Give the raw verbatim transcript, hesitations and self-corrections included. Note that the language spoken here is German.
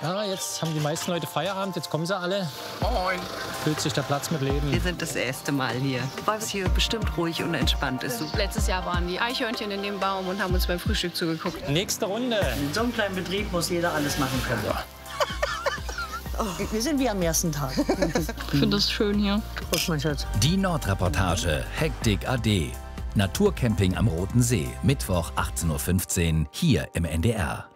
Ja, jetzt haben die meisten Leute Feierabend, jetzt kommen sie alle. Moin. Füllt sich der Platz mit Leben. Wir sind das erste Mal hier, weil es hier bestimmt ruhig und entspannt ist. Letztes Jahr waren die Eichhörnchen in dem Baum und haben uns beim Frühstück zugeguckt. Nächste Runde. In so einem kleinen Betrieb muss jeder alles machen können. Ja. Oh, wir sind wie am ersten Tag. Ich finde das schön hier. Prost, mein Schatz. Die Nordreportage, Hektik A D. Naturcamping am Roten See, Mittwoch achtzehn Uhr fünfzehn, hier im N D R.